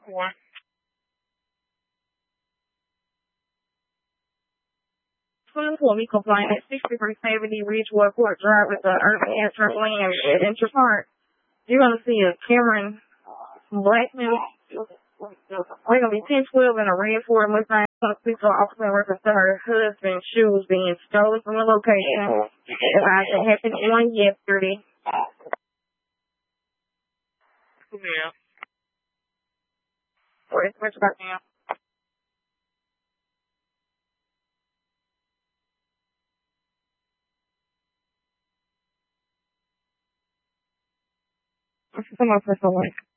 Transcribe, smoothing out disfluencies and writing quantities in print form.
What? 24 Miko Flight at 6370 Ridgewood Court Drive with the Urban Answer Land at Interpark. You're going to see a Cameron Blackman. We're going to be 1012 in a red Ford Mustang. Speak to an officer in reference to her husband's shoes being stolen from the location. It happened on yesterday. Yeah. Where's about now? Come on, for someone.